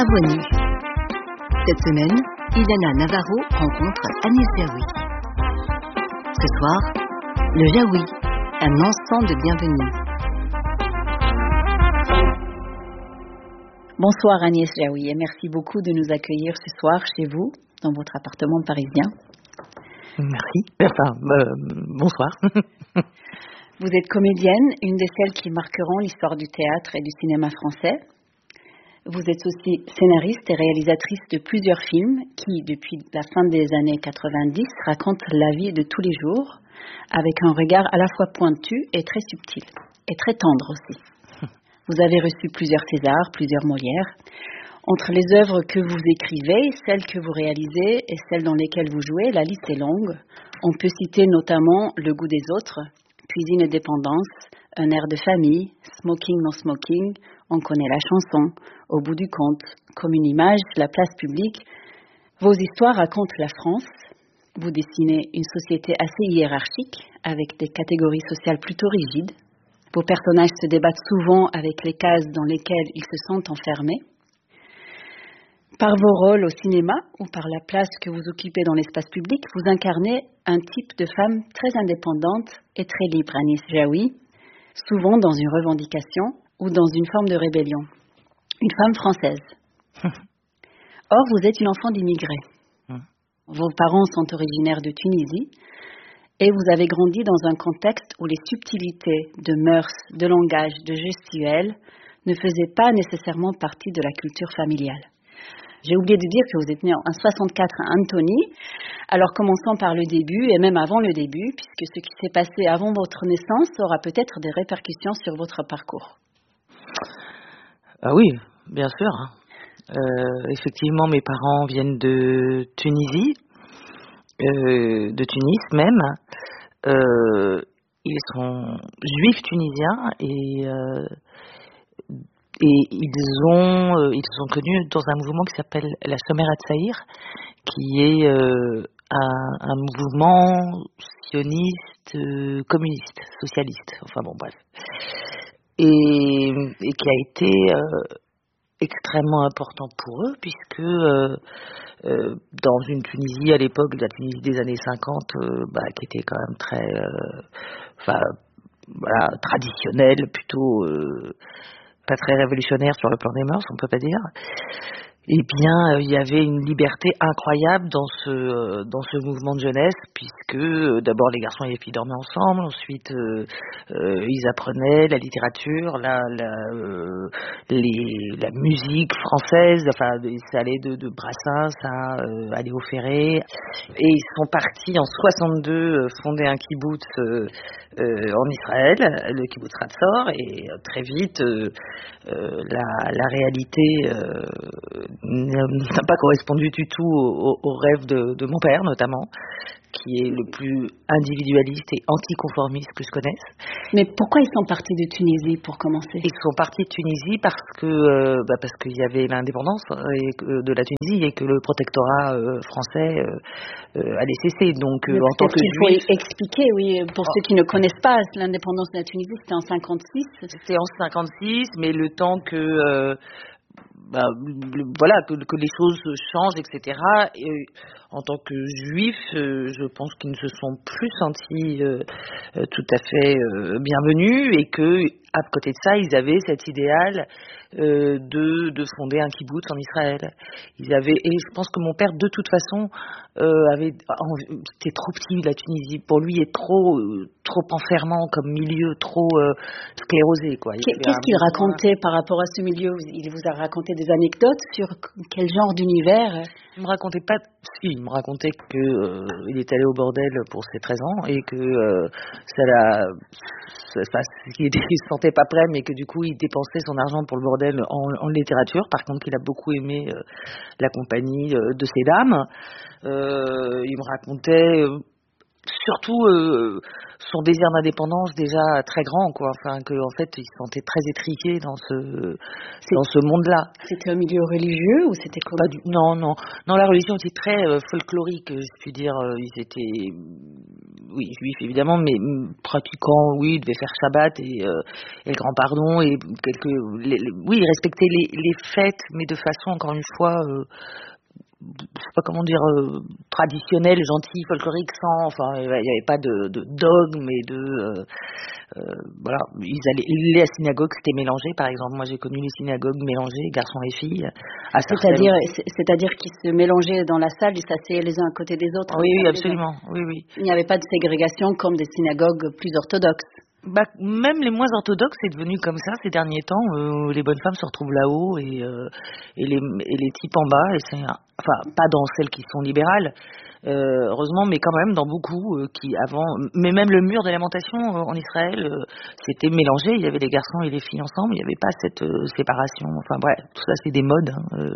Bienvenue. Cette semaine, Ilana Navarro rencontre Agnès Jaoui. Ce soir, le Jaoui, un encens de bienvenue. Bonsoir Agnès Jaoui et merci beaucoup de nous accueillir ce soir chez vous, dans votre appartement parisien. Merci. Bonsoir. Vous êtes comédienne, une de celles qui marqueront l'histoire du théâtre et du cinéma français. Vous êtes aussi scénariste et réalisatrice de plusieurs films qui, depuis la fin des années 90, racontent la vie de tous les jours avec un regard à la fois pointu et très subtil, et très tendre aussi. Vous avez reçu plusieurs Césars, plusieurs Molières. Entre les œuvres que vous écrivez, celles que vous réalisez et celles dans lesquelles vous jouez, la liste est longue. On peut citer notamment Le goût des autres, Cuisine et dépendance, Un air de famille, Smoking non smoking, On connaît la chanson, Au bout du compte, Comme une image, La place publique. Vos histoires racontent la France. Vous dessinez une société assez hiérarchique, avec des catégories sociales plutôt rigides. Vos personnages se débattent souvent avec les cases dans lesquelles ils se sentent enfermés. Par vos rôles au cinéma ou par la place que vous occupez dans l'espace public, vous incarnez un type de femme très indépendante et très libre, Agnès Jaoui, souvent dans une revendication ou dans une forme de rébellion. Une femme française. Or, vous êtes une enfant d'immigrés. Vos parents sont originaires de Tunisie et vous avez grandi dans un contexte où les subtilités de mœurs, de langage, de gestuelle ne faisaient pas nécessairement partie de la culture familiale. J'ai oublié de dire que vous êtes né en 64 à Antony. Alors commençons par le début et même avant le début, puisque ce qui s'est passé avant votre naissance aura peut-être des répercussions sur votre parcours. Ah oui, bien sûr. Effectivement, mes parents viennent de Tunisie, de Tunis même. Ils sont juifs tunisiens et ils sont connus dans un mouvement qui s'appelle la Shomer Hatzaïr, qui est un mouvement sioniste, communiste, socialiste, enfin bon bref, et qui a été extrêmement important pour eux, puisque dans une Tunisie à l'époque, la Tunisie des années 50, qui était quand même très traditionnelle, plutôt pas très révolutionnaire sur le plan des mœurs, on peut pas dire. Eh bien, il y avait une liberté incroyable dans ce mouvement de jeunesse, puisque d'abord les garçons et les filles dormaient ensemble, ensuite ils apprenaient la littérature, la musique française, enfin ça allait de Brassens à Léo Ferré, et ils sont partis en 62 fonder un kibboutz en Israël, le kibboutz Hatzor, et très vite la réalité n'a pas correspondu du tout au rêve de mon père notamment, qui est le plus individualiste et anticonformiste que je connaisse. Mais pourquoi ils sont partis de Tunisie pour commencer ? Ils sont partis de Tunisie parce qu'il y avait l'indépendance de la Tunisie et que le protectorat français allait cesser. Donc en tant que juif, il faut expliquer, oui, pour ceux qui ne connaissent pas l'indépendance de la Tunisie, c'était en 56. C'était en 56, mais le temps que que les choses changent, etc. Et, en tant que juifs, je pense qu'ils ne se sont plus sentis tout à fait bienvenus, et que à côté de ça, ils avaient cet idéal de fonder un kibboutz en Israël. Et je pense que mon père, de toute façon, c'était trop petit, la Tunisie. Pour lui, est trop enfermant comme milieu, trop sclérosé, quoi. Qu'est-ce qu'il racontait par rapport à ce milieu ? Il vous a raconté des anecdotes sur quel genre d'univers ? Il me racontait pas. Si, il me racontait que il est allé au bordel pour ses 13 ans et que il se sentait pas prêt, mais que du coup il dépensait son argent pour le bordel en littérature. Par contre, il a beaucoup aimé la compagnie de ces dames. Il me racontait surtout son désir d'indépendance déjà très grand, quoi. Enfin, que en fait, il se sentait très étriqué dans ce monde-là. C'était un milieu religieux ou c'était quoi? Non, la religion était très folklorique, je puis dire. Ils étaient, oui, juifs évidemment, mais pratiquants, oui, ils devaient faire Shabbat et le grand pardon et oui, ils respectaient les fêtes, mais de façon, encore une fois, je sais pas comment dire, traditionnel, gentil, folklorique, il y avait pas de dogme et voilà, ils allaient à la synagogue, c'était mélangé, par exemple. Moi, j'ai connu les synagogues mélangées, garçons et filles, à Sarcelles. C'est-à-dire qu'ils se mélangeaient dans la salle, ils s'asseyaient les uns à côté des autres. Oui, absolument, oui. Il n'y avait pas de ségrégation comme des synagogues plus orthodoxes. Même les moins orthodoxes, c'est devenu comme ça ces derniers temps. Les bonnes femmes se retrouvent là-haut et les types en bas. Et pas dans celles qui sont libérales, heureusement, mais quand même dans beaucoup qui avant. Mais même le mur de lamentation en Israël, c'était mélangé. Il y avait les garçons et les filles ensemble. Il n'y avait pas cette séparation. Enfin bref, tout ça c'est des modes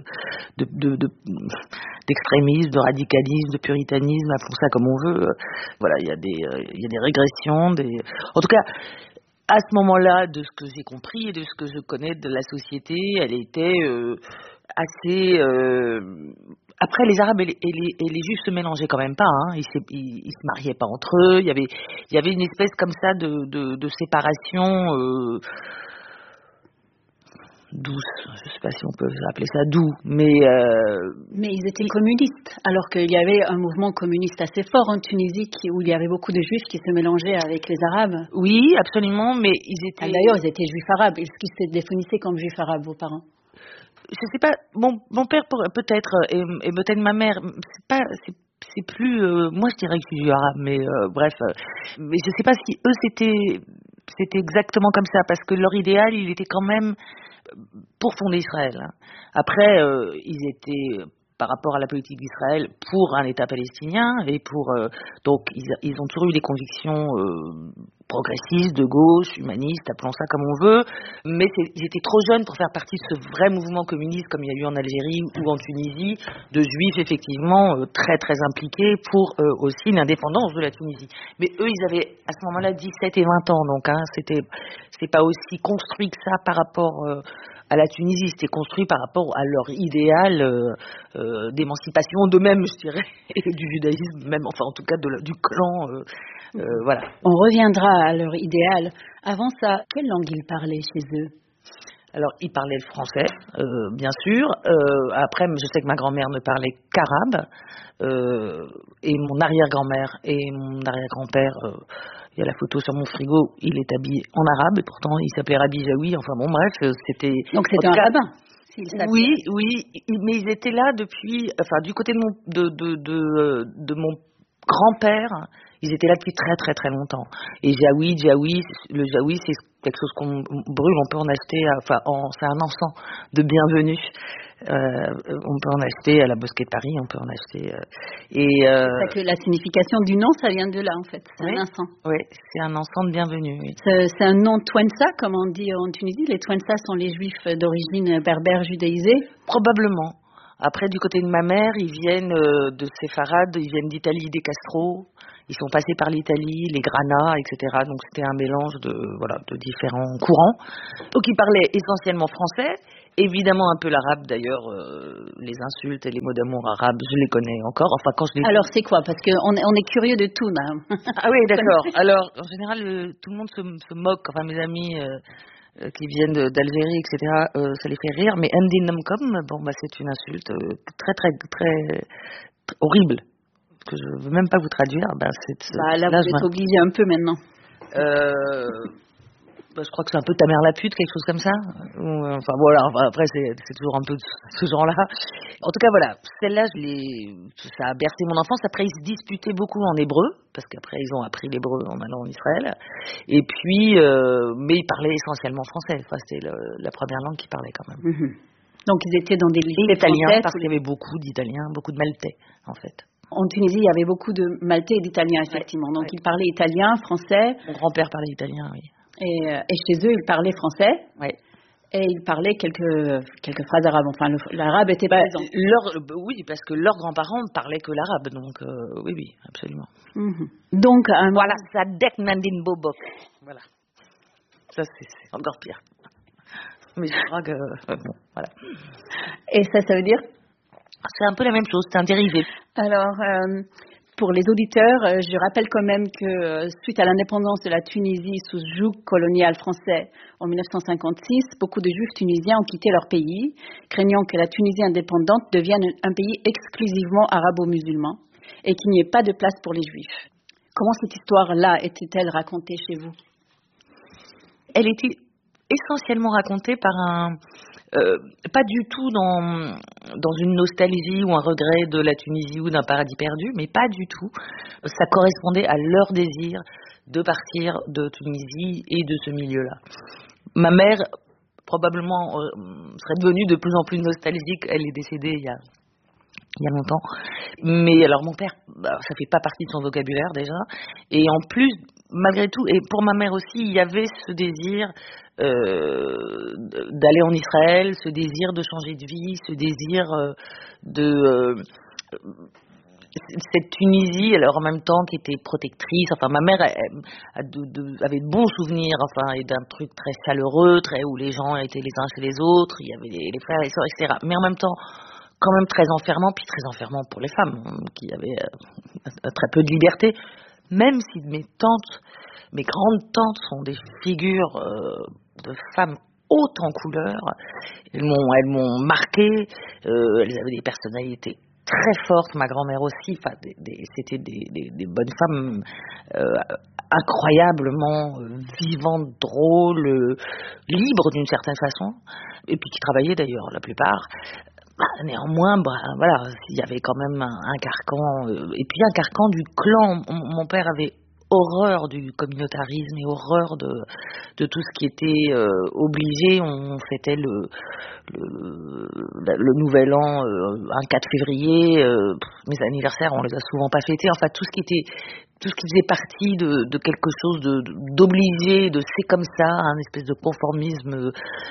d'extrémisme, de radicalisme, de puritanisme. Appelons ça comme on veut. Voilà, il y a des régressions. En tout cas, à ce moment-là, de ce que j'ai compris et de ce que je connais de la société, elle était assez. Après, les Arabes et les Juifs se mélangeaient quand même pas. Hein. Ils se mariaient pas entre eux. Il y avait une espèce comme ça de séparation douce. Je sais pas si on peut appeler ça doux, mais ils étaient communistes, alors qu'il y avait un mouvement communiste assez fort en Tunisie où il y avait beaucoup de Juifs qui se mélangeaient avec les Arabes. Oui, absolument, mais ils étaient. D'ailleurs, ils étaient Juifs arabes. Est-ce qu'ils se définissaient comme Juifs arabes, vos parents? Je sais pas. Mon père peut-être et peut-être ma mère. C'est plus. Moi, je dirais que je suis arabe, mais bref. Mais je sais pas si eux c'était exactement comme ça, parce que leur idéal, il était quand même pour fonder Israël. Après, ils étaient, par rapport à la politique d'Israël, pour un État palestinien et donc ils ont toujours eu des convictions progressistes, de gauche, humanistes, appelons ça comme on veut, mais ils étaient trop jeunes pour faire partie de ce vrai mouvement communiste comme il y a eu en Algérie ou en Tunisie, de juifs effectivement très très impliqués pour aussi l'indépendance de la Tunisie. Mais eux, ils avaient à ce moment-là 17 et 20 ans, donc c'est pas aussi construit que ça par rapport à la Tunisie, c'était construit par rapport à leur idéal d'émancipation d'eux-mêmes, je dirais, et du judaïsme même, enfin en tout cas du clan, voilà. On reviendra à leur idéal. Avant ça, quelle langue ils parlaient chez eux? Alors, ils parlaient le français, bien sûr. Après, je sais que ma grand-mère ne parlait qu'arabe, et mon arrière-grand-mère et mon arrière-grand-père. Il y a la photo sur mon frigo, il est habillé en arabe, et pourtant il s'appelait Rabbi Jaoui, enfin bon bref, c'était... Donc c'était un rabbin. Oui, mais ils étaient là depuis, enfin du côté de mon grand-père, ils étaient là depuis très très très longtemps. Et le Jaoui c'est quelque chose qu'on brûle, on peut en acheter, c'est un encens de bienvenue. On peut en acheter à la Mosquée de Paris, on peut en acheter. C'est que la signification du nom, ça vient de là en fait. C'est un encens. Oui, c'est un encens de bienvenue. Oui. C'est un nom Twensa, comme on dit en Tunisie. Les Twensa sont les Juifs d'origine berbère judaïsée. Probablement. Après, du côté de ma mère, ils viennent de Séfarade, ils viennent d'Italie, des Castro. Ils sont passés par l'Italie, les Grana, etc. Donc c'était un mélange de différents courants. Donc ils parlaient essentiellement français, évidemment un peu l'arabe d'ailleurs. Les insultes et les mots d'amour arabes, je les connais encore. Enfin quand je les... Alors c'est quoi? Parce qu'on est curieux de tout, là. Ah oui, d'accord. Alors en général, tout le monde se moque. Enfin mes amis qui viennent d'Algérie, etc. Ça les fait rire. Mais Ndi Namkom, c'est une insulte très très très horrible. Que je veux même pas vous traduire. Là, vous êtes obligé un peu maintenant. Je crois que c'est un peu ta mère la pute, quelque chose comme ça. Après c'est toujours un peu de ce genre-là. En tout cas, voilà, celle-là, ça a bercé mon enfance. Après, ils se disputaient beaucoup en hébreu, parce qu'après, ils ont appris l'hébreu en allant en Israël. Et puis, mais ils parlaient essentiellement français. Enfin, c'était la première langue qu'ils parlaient quand même. Mm-hmm. Donc, ils étaient dans des lycées italiens, parce qu'il y avait beaucoup d'Italiens, beaucoup de Maltais, en fait. En Tunisie, il y avait beaucoup de Maltais et d'Italiens, effectivement. Donc, ils parlaient italien, français. Mon grand-père parlait italien, oui. Et chez eux, ils parlaient français. Oui. Et ils parlaient quelques phrases arabes. Enfin, l'arabe était présent. Oui, parce que leurs grands-parents parlaient que l'arabe. Donc, oui, absolument. Donc, voilà, Sadek Nandine Bobok. Voilà. Ça, c'est encore pire. Mais je crois que... bon, voilà. Et ça veut dire? C'est un peu la même chose, c'est un dérivé. Alors, pour les auditeurs, je rappelle quand même que suite à l'indépendance de la Tunisie sous joug colonial français en 1956, beaucoup de juifs tunisiens ont quitté leur pays, craignant que la Tunisie indépendante devienne un pays exclusivement arabo-musulman et qu'il n'y ait pas de place pour les juifs. Comment cette histoire-là était-elle racontée chez vous? Elle était essentiellement racontée par pas du tout dans une nostalgie ou un regret de la Tunisie ou d'un paradis perdu, mais pas du tout. Ça correspondait à leur désir de partir de Tunisie et de ce milieu-là. Ma mère, probablement, serait devenue de plus en plus nostalgique. Elle est décédée il y a longtemps. Mais alors mon père, ça fait pas partie de son vocabulaire déjà. Et en plus, malgré tout, et pour ma mère aussi, il y avait ce désir d'aller en Israël, ce désir de changer de vie, ce désir de cette Tunisie, alors en même temps qui était protectrice. Enfin, ma mère avait de bons souvenirs, enfin, et d'un truc très chaleureux, où les gens étaient les uns chez les autres, il y avait les frères et les sœurs, etc. Mais en même temps, quand même très enfermant, puis très enfermant pour les femmes, qui avaient très peu de liberté, même si mes grandes tantes sont des figures de femmes hautes en couleur. Elles m'ont marqué, elles avaient des personnalités très fortes, ma grand-mère aussi, enfin, c'était des bonnes femmes incroyablement vivantes, drôles, libres d'une certaine façon, et puis qui travaillaient d'ailleurs la plupart. Néanmoins, voilà, il y avait quand même un carcan, et puis un carcan du clan. Mon père avait horreur du communautarisme et horreur de tout ce qui était obligé. On fêtait le nouvel an un 4 février. Mes anniversaires, on les a souvent pas fêtés. Enfin, tout ce qui faisait partie de quelque chose d'obligé, de c'est comme ça, un espèce de conformisme,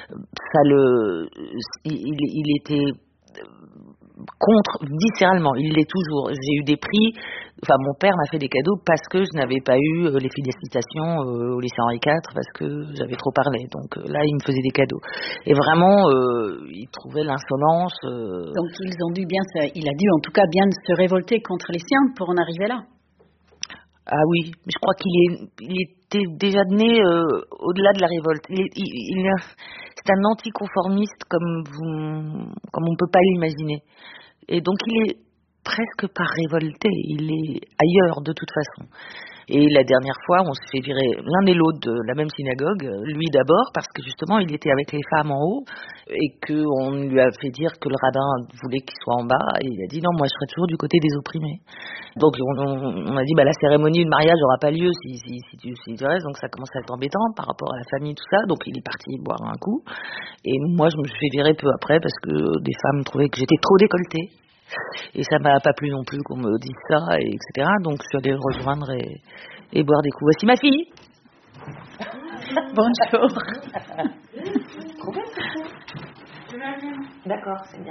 il était contre viscéralement, il l'est toujours. J'ai eu des prix, enfin mon père m'a fait des cadeaux parce que je n'avais pas eu les félicitations au lycée Henri IV parce que j'avais trop parlé, donc là il me faisait des cadeaux et vraiment il trouvait l'insolence. Donc il a dû en tout cas bien se révolter contre les siens pour en arriver là. Ah oui, mais je crois qu'il était déjà né au-delà de la révolte. C'est un anticonformiste comme on peut pas l'imaginer. Et donc il est presque pas révolté, il est ailleurs de toute façon. Et la dernière fois, on s'est fait virer l'un et l'autre de la même synagogue, lui d'abord, parce que justement, il était avec les femmes en haut, et qu'on lui a fait dire que le rabbin voulait qu'il soit en bas, et il a dit non, moi je serai toujours du côté des opprimés. Donc on a dit, la cérémonie de mariage n'aura pas lieu si tu restes, donc ça commence à être embêtant par rapport à la famille, tout ça, donc il est parti boire un coup, et moi je me suis fait virer peu après, parce que des femmes trouvaient que j'étais trop décolletée. Et ça m'a pas plu non plus qu'on me dise ça, etc. Donc je suis allée le rejoindre et boire des coups. Voici ma fille. Bonjour. D'accord, c'est bien.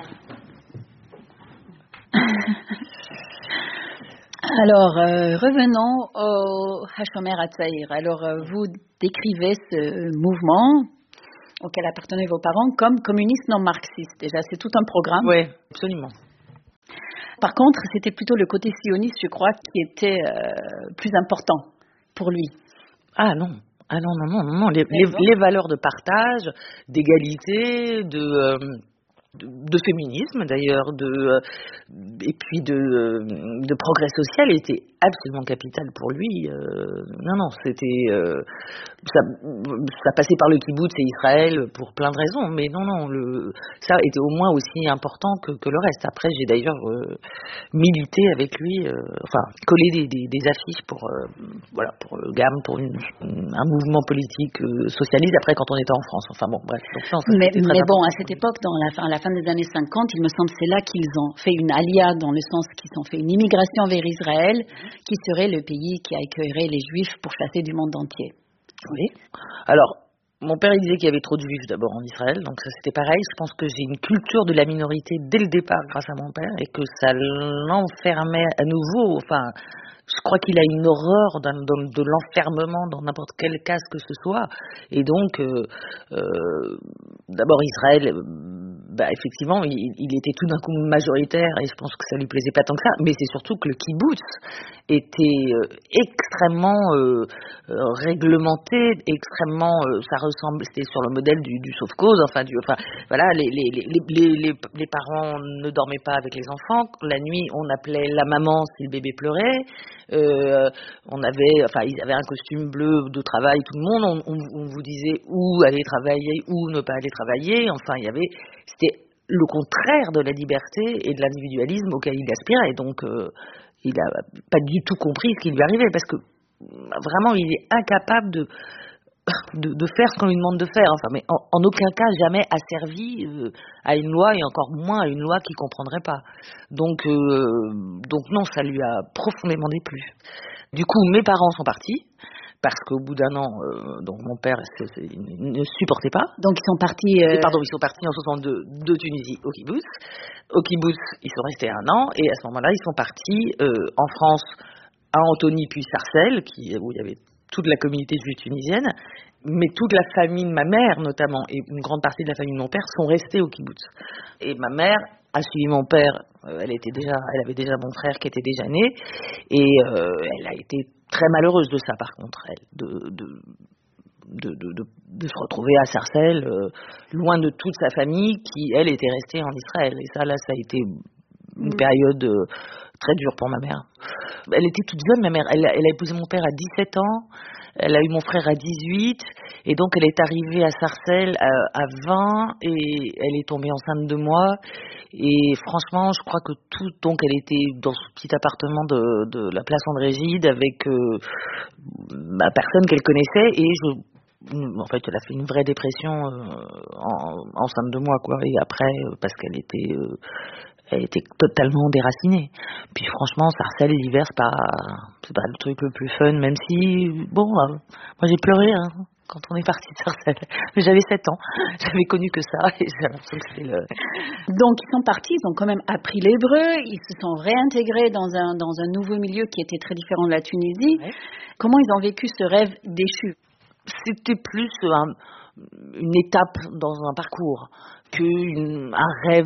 Alors, revenons au Hashomer Hatzair. Alors, vous décrivez ce mouvement auquel appartenaient vos parents comme communiste non marxiste. Déjà, c'est tout un programme. Oui, absolument. Par contre, c'était plutôt le côté sioniste, je crois, qui était plus important pour lui. Ah non. Non. Les valeurs de partage, d'égalité, de féminisme d'ailleurs, et puis de progrès social étaient absolument capitales pour lui. Non, c'était ça passait par le kibboutz et Israël pour plein de raisons, mais non, ça était au moins aussi important que le reste. Après, j'ai d'ailleurs milité avec lui, collé des affiches pour le GAM, pour un mouvement politique socialiste. Après, quand on était en France, enfin bon, bref. Donc, non, mais bon, à cette époque, à la fin des années 50, il me semble, c'est là qu'ils ont fait une alia, dans le sens qu'ils ont fait une immigration vers Israël, qui serait le pays qui accueillerait les Juifs pour chasser du monde entier. Oui. Alors, Mon père il disait qu'il y avait trop de juifs d'abord en Israël, donc ça c'était pareil. Je pense que j'ai une culture de la minorité dès le départ grâce à mon père et que ça l'enfermait à nouveau. Enfin, je crois qu'il a une horreur de l'enfermement dans n'importe quelle case que ce soit. Et donc, d'abord Israël, effectivement, il était tout d'un coup majoritaire et je pense que ça lui plaisait pas tant que ça. Mais c'est surtout que le kibbutz était extrêmement réglementé, extrêmement, ça ressemble, c'était sur le modèle du sauve-cause. Voilà, les parents ne dormaient pas avec les enfants. La nuit, on appelait la maman si le bébé pleurait. Ils avaient un costume bleu de travail, tout le monde. On vous disait où aller travailler, où ne pas aller travailler. Enfin, c'était le contraire de la liberté et de l'individualisme auquel il aspirait. Et donc, il a pas du tout compris ce qui lui arrivait parce que vraiment, il est incapable de faire ce qu'on lui demande de faire. Enfin, mais en aucun cas, jamais asservi à une loi et encore moins à une loi qu'il comprendrait pas. Donc non, ça lui a profondément déplu. Du coup, mes parents sont partis parce qu'au bout d'un an, donc mon père ne supportait pas. Donc ils sont partis. Ils sont partis en 62 de Tunisie au kibbutz. Au kibbutz, ils sont restés 1 an et à ce moment-là, ils sont partis en France à Antony puis Sarcelles, où il y avait toute la communauté juive tunisienne, mais toute la famille de ma mère notamment et une grande partie de la famille de mon père sont restés au kibbutz. Et ma mère a suivi mon père. Elle avait déjà mon frère qui était déjà né et elle a été très malheureuse de ça par contre, de se retrouver à Sarcelles, loin de toute sa famille qui elle était restée en Israël. Et ça a été une période très dure pour ma mère. Elle était toute jeune, ma mère. Elle a épousé mon père à 17 ans. Elle a eu mon frère à 18. Et donc, elle est arrivée à Sarcelles à 20. Et elle est tombée enceinte de moi. Et franchement, je crois que donc, elle était dans ce petit appartement de la place André Gide avec personne qu'elle connaissait. Et en fait, elle a fait une vraie dépression enceinte de moi, quoi. Et après, parce qu'elle était totalement déracinée. Puis franchement, Sarcelles, l'hiver, c'est pas le truc le plus fun, même si, moi j'ai pleuré quand on est parti de Sarcelles. J'avais 7 ans, j'avais connu que ça, et j'ai l'impression que c'est Donc ils sont partis, ils ont quand même appris l'hébreu, ils se sont réintégrés dans un nouveau milieu qui était très différent de la Tunisie. Ouais. Comment ils ont vécu ce rêve déchu? C'était plus une étape dans un parcours qu'un rêve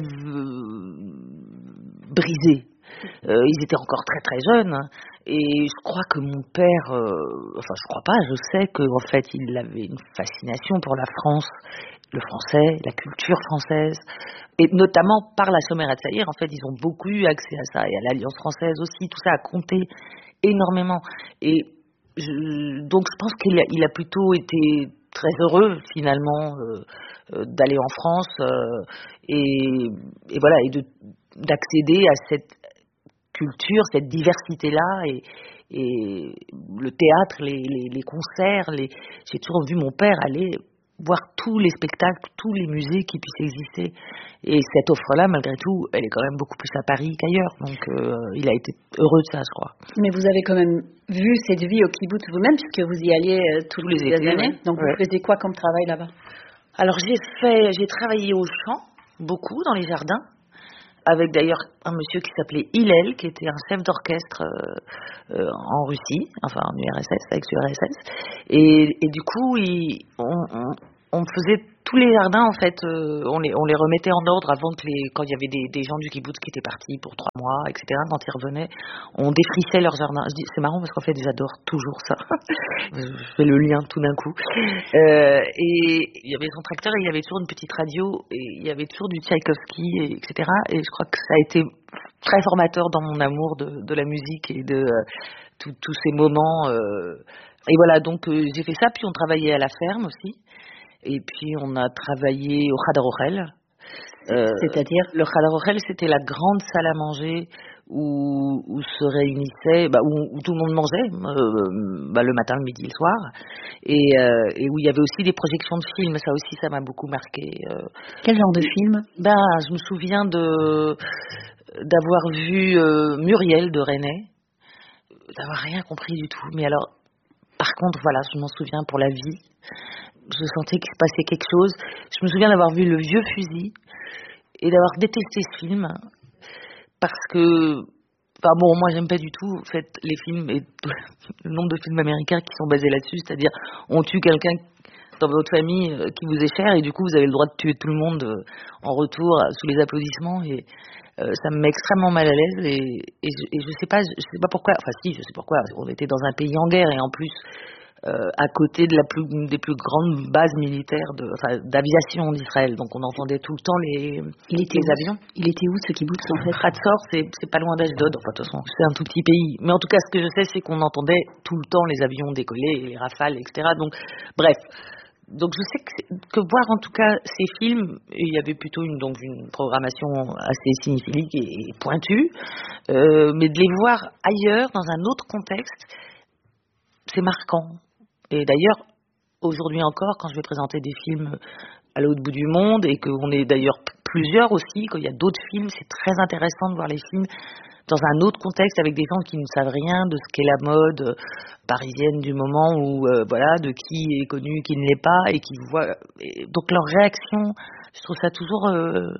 brisé. Ils étaient encore très très jeunes et je crois que mon père, je sais qu'en fait il avait une fascination pour la France, le français, la culture française et notamment par la Shomer Hatzair. En fait, ils ont beaucoup eu accès à ça et à l'Alliance française aussi. Tout ça a compté énormément et donc je pense qu'il a plutôt été très heureux finalement d'aller en France et voilà et d'accéder à cette culture, cette diversité là et le théâtre, les concerts, j'ai toujours vu mon père aller voir tous les spectacles, tous les musées qui puissent exister. Et cette offre-là, malgré tout, elle est quand même beaucoup plus à Paris qu'ailleurs. Donc, il a été heureux de ça, je crois. Mais vous avez quand même vu cette vie au kibbutz vous-même, puisque vous y alliez tous les années. Ouais. Donc, vous faisiez quoi comme travail là-bas? Alors, j'ai travaillé au champ, beaucoup, dans les jardins, avec d'ailleurs un monsieur qui s'appelait Hillel, qui était un chef d'orchestre en Russie, enfin en URSS, ex-URSS. Et du coup, on faisait tous les jardins, en fait, on les remettait en ordre avant quand il y avait des gens du kibbutz qui étaient partis pour 3 mois, etc. Quand ils revenaient, on défrichait leurs jardins. Je dis, c'est marrant parce qu'en fait, j'adore toujours ça. Je fais le lien tout d'un coup. Et il y avait son tracteur et il y avait toujours une petite radio et il y avait toujours du Tchaïkovski, etc. Et je crois que ça a été très formateur dans mon amour de la musique et de tous ces moments. Et voilà, donc j'ai fait ça, puis on travaillait à la ferme aussi. Et puis on a travaillé au Hadar Ochel. C'est-à-dire le Hadar Ochel, c'était la grande salle à manger où se réunissait, où tout le monde mangeait le matin, le midi, le soir, et où il y avait aussi des projections de films. Ça aussi, ça m'a beaucoup marqué. Quel genre de film? Je me souviens d'avoir vu Muriel de René, d'avoir rien compris du tout. Mais alors, par contre, voilà, je m'en souviens pour la vie. Je sentais qu'il se passait quelque chose. Je me souviens d'avoir vu Le Vieux Fusil et d'avoir détesté ce film parce que, enfin bon, moi j'aime pas du tout en fait les films et le nombre de films américains qui sont basés là-dessus, c'est-à-dire on tue quelqu'un dans votre famille qui vous est cher et du coup vous avez le droit de tuer tout le monde en retour sous les applaudissements et ça me met extrêmement mal à l'aise et je sais pas pourquoi, enfin si je sais pourquoi, on était dans un pays en guerre et en plus à côté de des plus grandes bases militaires d'aviation d'Israël, donc on entendait tout le temps les avions. Il était où ce kibbutz en fait? Hatzor, c'est pas loin d'Ashdod, enfin de toute façon c'est un tout petit pays, mais en tout cas ce que je sais c'est qu'on entendait tout le temps les avions décoller, les rafales, etc. Donc bref. Donc je sais que voir en tout cas ces films, il y avait plutôt une programmation assez cinéphilique et pointue, mais de les voir ailleurs, dans un autre contexte, c'est marquant. Et d'ailleurs, aujourd'hui encore, quand je vais présenter des films à l'autre bout du monde, et qu'on est d'ailleurs plusieurs aussi, quand il y a d'autres films, c'est très intéressant de voir les films dans un autre contexte avec des gens qui ne savent rien de ce qu'est la mode parisienne du moment où voilà, de qui est connu, qui ne l'est pas et qui voit donc leur réaction, je trouve ça toujours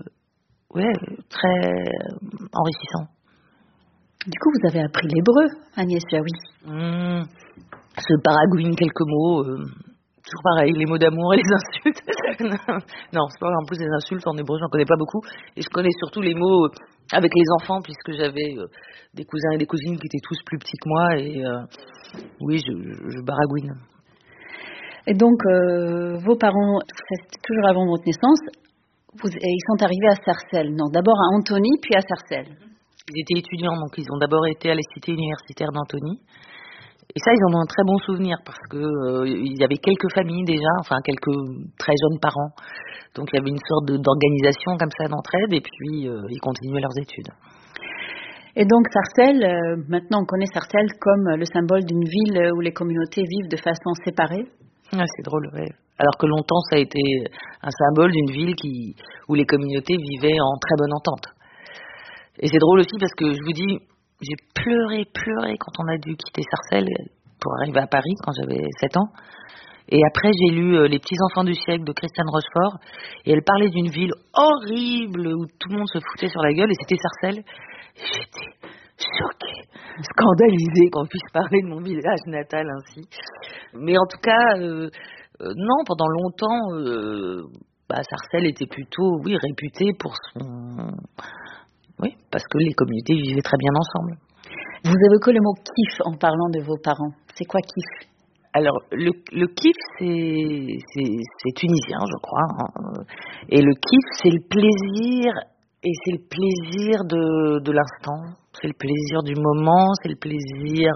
très enrichissant. Du coup, vous avez appris l'hébreu, Agnès Jaoui. Je baragouine quelques mots, toujours pareil, les mots d'amour et les insultes. Non, c'est pas en plus des insultes en hébreu, j'en connais pas beaucoup et je connais surtout les mots avec les enfants puisque j'avais des cousins et des cousines qui étaient tous plus petits que moi et oui, je baragouine. Et donc vos parents, c'était toujours avant votre naissance, ils sont arrivés à Sarcelles. Non, d'abord à Antony puis à Sarcelles. Ils étaient étudiants, donc ils ont d'abord été à la cité universitaire d'Antony. Et ça, ils en ont un très bon souvenir parce que il y avait quelques familles déjà, enfin quelques très jeunes parents. Donc il y avait une sorte d'organisation comme ça d'entraide et puis ils continuaient leurs études. Et donc Sarcelles, maintenant on connaît Sarcelles comme le symbole d'une ville où les communautés vivent de façon séparée. Ah, c'est drôle, ouais. Alors que longtemps ça a été un symbole d'une ville où les communautés vivaient en très bonne entente. Et c'est drôle aussi parce que je vous dis, j'ai pleuré quand on a dû quitter Sarcelles pour arriver à Paris quand j'avais 7 ans. Et après, j'ai lu Les petits enfants du siècle de Christiane Rochefort. Et elle parlait d'une ville horrible où tout le monde se foutait sur la gueule. Et c'était Sarcelles. Et j'étais choquée, scandalisée qu'on puisse parler de mon village natal ainsi. Mais en tout cas, non, pendant longtemps, Sarcelles était plutôt, oui, réputée pour son... Oui, parce que les communautés vivaient très bien ensemble. Vous évoquez le mot kiff en parlant de vos parents. C'est quoi kiff? Alors, le kiff, c'est tunisien, je crois. Hein. Et le kiff, c'est le plaisir, et c'est le plaisir de l'instant. C'est le plaisir du moment, c'est le plaisir,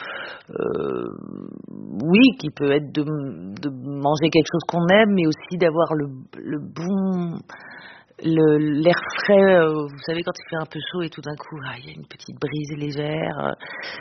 oui, qui peut être de manger quelque chose qu'on aime, mais aussi d'avoir le bon... l'air frais, vous savez quand il fait un peu chaud et tout d'un coup il y a une petite brise légère,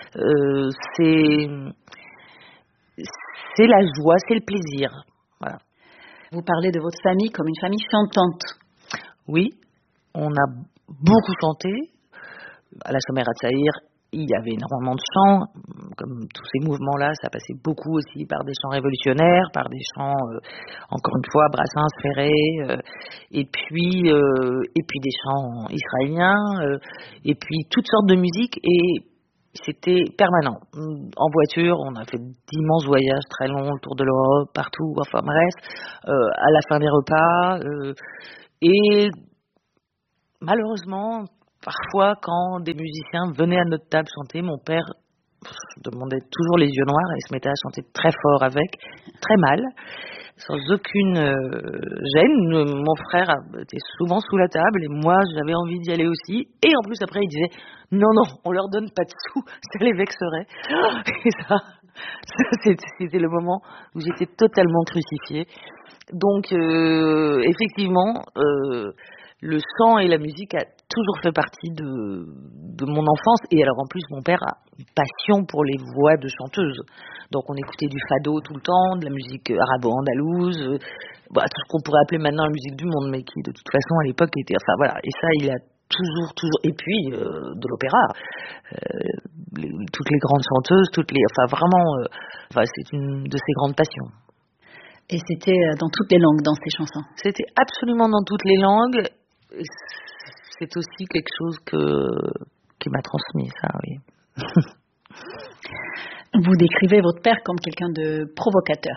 c'est la joie, c'est le plaisir. Voilà. Vous parlez de votre famille comme une famille chantante. Oui, on a beaucoup chanté. À la Shomer HaTzaïr, il y avait énormément de chants, comme tous ces mouvements-là, ça passait beaucoup aussi par des chants révolutionnaires, par des chants, encore une fois, Brassens, Ferré, et puis des chants israéliens, et puis toutes sortes de musiques, et c'était permanent. En voiture, on a fait d'immenses voyages très longs, le tour de l'Europe, partout, enfin bref, à la fin des repas, et malheureusement, parfois, quand des musiciens venaient à notre table chanter, mon père demandait toujours les yeux noirs et se mettait à chanter très fort avec, très mal, sans aucune gêne. Mon frère était souvent sous la table et moi, j'avais envie d'y aller aussi. Et en plus, après, il disait « Non, on leur donne pas de sous, ça les vexerait. » Et ça, c'était le moment où j'étais totalement crucifiée. Donc, effectivement... le chant et la musique a toujours fait partie de mon enfance. Et alors en plus, mon père a une passion pour les voix de chanteuses. Donc on écoutait du fado tout le temps, de la musique arabo-andalouse, tout ce qu'on pourrait appeler maintenant la musique du monde, mais qui de toute façon à l'époque était... Enfin voilà, et ça il a toujours... Et puis de l'opéra. Toutes les grandes chanteuses, enfin vraiment... c'est une de ses grandes passions. Et c'était dans toutes les langues dans ces chansons? C'était absolument dans toutes les langues. C'est aussi quelque chose qui m'a transmis ça, oui. Vous décrivez votre père comme quelqu'un de provocateur.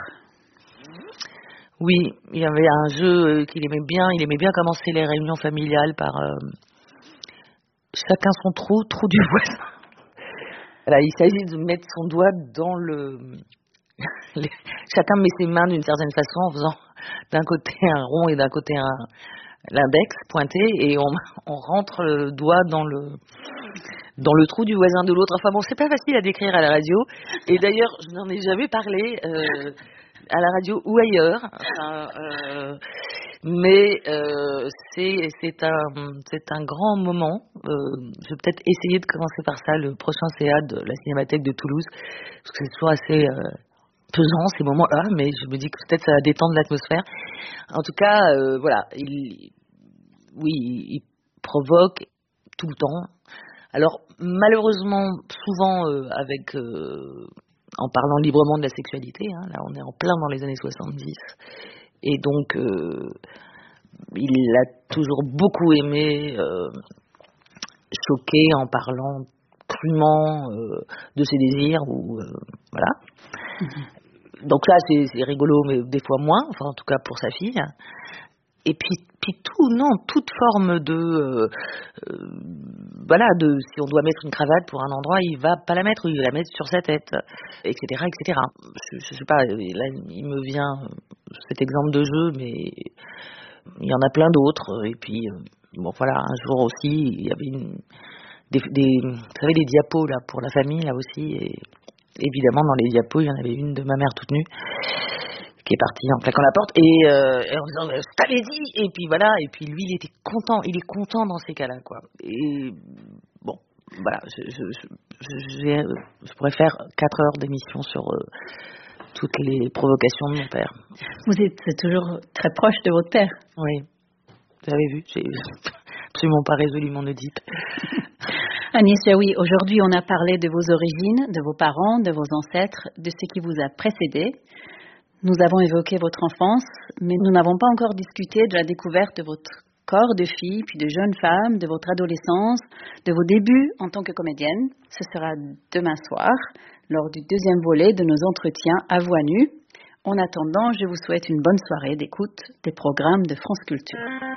Oui, il y avait un jeu qu'il aimait bien. Il aimait bien commencer les réunions familiales par chacun son trou du voisin. Voilà, il s'agit de mettre son doigt dans le... Chacun met ses mains d'une certaine façon en faisant d'un côté un rond et d'un côté l'index pointé, et on rentre le doigt dans le trou du voisin de l'autre. Enfin bon, c'est pas facile à décrire à la radio, et d'ailleurs je n'en ai jamais parlé à la radio ou ailleurs. Mais c'est un grand moment. Je vais peut-être essayer de commencer par ça, le prochain CA de la Cinémathèque de Toulouse, parce que c'est toujours assez pesant ces moments-là, mais je me dis que peut-être ça va détendre l'atmosphère. En tout cas, voilà, il provoque tout le temps. Alors malheureusement, souvent en parlant librement de la sexualité, hein, là on est en plein dans les années 70, et donc il a toujours beaucoup aimé choquer en parlant crûment de ses désirs, ou voilà. Donc là c'est rigolo, mais des fois moins, enfin en tout cas pour sa fille. Et puis toute forme de si on doit mettre une cravate pour un endroit, il va pas la mettre, il va la mettre sur sa tête, etc., etc. Je sais pas, là il me vient cet exemple de jeu, mais il y en a plein d'autres. Et puis bon voilà, un jour aussi il y avait vous savez, les diapos là pour la famille là aussi, et évidemment dans les diapos il y en avait une de ma mère toute nue qui est parti en claquant la porte, et en disant je t'avais dit, et puis voilà, et puis lui il est content dans ces cas-là, quoi. Et bon, voilà, je pourrais faire 4 heures d'émission sur toutes les provocations de mon père. Vous êtes toujours très proche de votre père? Oui, vous avez vu, j'ai absolument pas résolu mon Oedipe. Agnès Jaoui, aujourd'hui on a parlé de vos origines, de vos parents, de vos ancêtres, de ce qui vous a précédé. Nous avons évoqué votre enfance, mais nous n'avons pas encore discuté de la découverte de votre corps de fille, puis de jeune femme, de votre adolescence, de vos débuts en tant que comédienne. Ce sera demain soir, lors du 2e volet de nos entretiens à voix nue. En attendant, je vous souhaite une bonne soirée d'écoute des programmes de France Culture.